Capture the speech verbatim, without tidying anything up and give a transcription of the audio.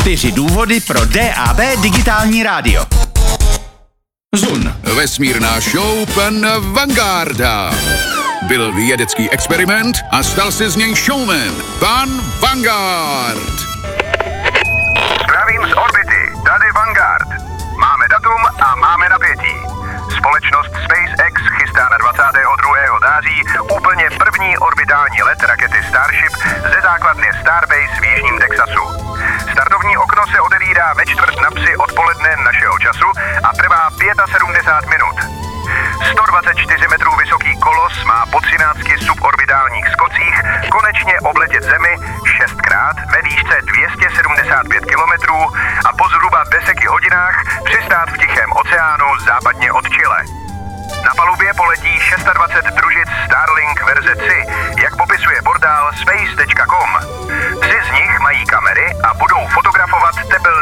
Čtyři důvody pro D A B digitální rádio. Zun. Vesmírná show pan Vangarda. Byl vědecký experiment a stal se z něj showman. Pan Vanguard. Zdravím z orbity, tady Vanguard. Máme datum a máme napětí. Společnost SpaceX chystá na dvacátého druhého září úplně první orbitální let rakety Starship ze základny Starbase v jižním Texasu. Startovní okno se otevírá ve čtvrt na psi odpoledne našeho času a trvá sedmdesát pět minut. sto dvacet čtyři metrů vysoký kolos má po třinácti suborbitálních skocích konečně obletět Zemi šestkrát ve výšce dvě stě sedmdesát pět kilometrů a po zhruba deseti hodinách přistát v Tichém oceánu západně od Chile. Na palubě poletí dvacet šest družic Starlink verze tři, jak popisuje portál space tečka com. Tři z nich mají